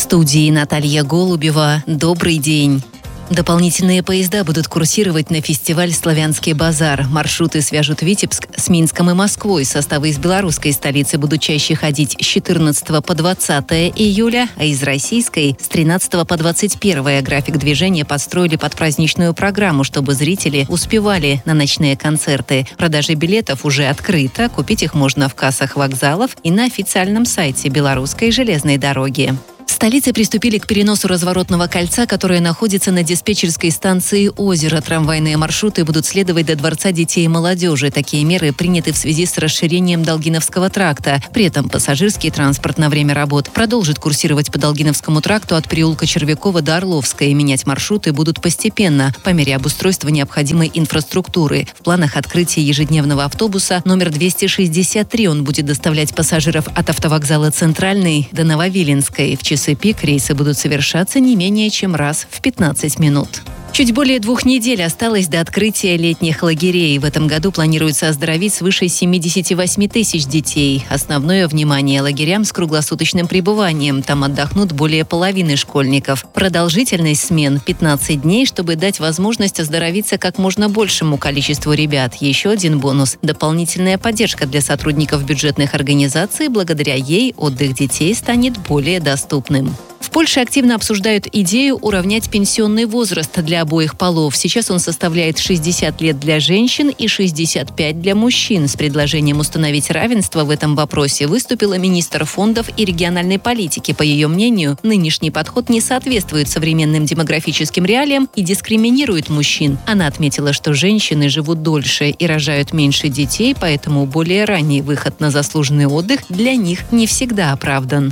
студии Наталья Голубева. Добрый день. Дополнительные поезда будут курсировать на фестиваль «Славянский базар». Маршруты свяжут Витебск с Минском и Москвой. Составы из белорусской столицы будут чаще ходить с 14 по 20 июля, а из российской – с 13 по 21. График движения подстроили под праздничную программу, чтобы зрители успевали на ночные концерты. Продажа билетов уже открыта. Купить их можно в кассах вокзалов и на официальном сайте Белорусской железной дороги. В столице приступили к переносу разворотного кольца, которое находится на диспетчерской станции «Озеро». Трамвайные маршруты будут следовать до Дворца детей и молодежи. Такие меры приняты в связи с расширением Долгиновского тракта. При этом пассажирский транспорт на время работ продолжит курсировать по Долгиновскому тракту от переулка Червякова до Орловской. Менять маршруты будут постепенно, по мере обустройства необходимой инфраструктуры. В планах открытия ежедневного автобуса номер 263. Он будет доставлять пассажиров от автовокзала «Центральный» до Нововиленской. В часы пик рейсы будут совершаться не менее чем раз в 15 минут. Чуть более 2 недель осталось до открытия летних лагерей. В этом году планируется оздоровить свыше 78 тысяч детей. Основное внимание лагерям с круглосуточным пребыванием. Там отдохнут более половины школьников. Продолжительность смен – 15 дней, чтобы дать возможность оздоровиться как можно большему количеству ребят. Еще один бонус – дополнительная поддержка для сотрудников бюджетных организаций. Благодаря ей отдых детей станет более доступным. В Польше активно обсуждают идею уравнять пенсионный возраст для обоих полов. Сейчас он составляет 60 лет для женщин и 65 для мужчин. С предложением установить равенство в этом вопросе выступила министр фондов и региональной политики. По ее мнению, нынешний подход не соответствует современным демографическим реалиям и дискриминирует мужчин. Она отметила, что женщины живут дольше и рожают меньше детей, поэтому более ранний выход на заслуженный отдых для них не всегда оправдан.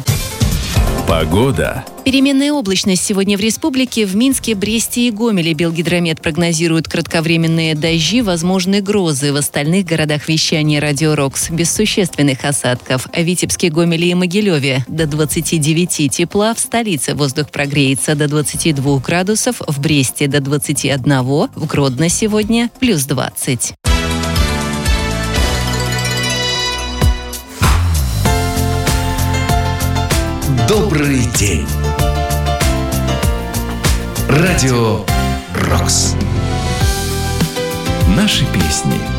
Погода. Переменная облачность сегодня в республике. В Минске, Бресте и Гомеле Белгидромет прогнозирует кратковременные дожди, возможны грозы. В остальных городах вещания Радио Рокс без существенных осадков. В Витебске, Гомеле и Могилеве до 29 тепла. В столице воздух прогреется до 22 градусов. В Бресте до 21. В Гродно сегодня плюс 20. Добрый день. Радио Рокс. Наши песни.